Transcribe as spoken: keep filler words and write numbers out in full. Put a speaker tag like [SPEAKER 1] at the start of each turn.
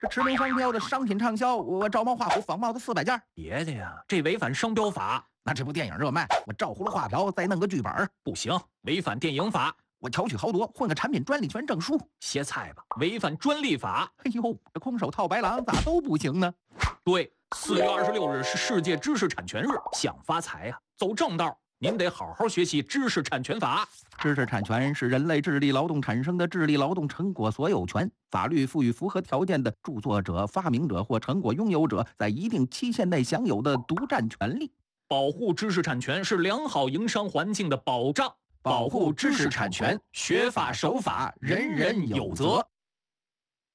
[SPEAKER 1] 这驰名商标的商品畅销，我照猫画虎仿冒的四百件。
[SPEAKER 2] 别的呀，这违反商标法。
[SPEAKER 1] 那这部电影热卖，我照葫芦画瓢再弄个剧本，
[SPEAKER 2] 不行，违反电影法。
[SPEAKER 1] 我巧取豪夺，混个产品专利权证书，
[SPEAKER 2] 歇菜吧，违反专利法。
[SPEAKER 1] 哎呦，这空手套白狼咋都不行呢？
[SPEAKER 2] 对，四月二十六日是世界知识产权日，想发财呀、啊，走正道。您得好好学习知识产权法。
[SPEAKER 1] 知识产权是人类智力劳动产生的智力劳动成果所有权，法律赋予符合条件的著作者、发明者或成果拥有者在一定期限内享有的独占权利。
[SPEAKER 2] 保护知识产权是良好营商环境的保障。
[SPEAKER 1] 保护知识产权，学法守法，人人有责。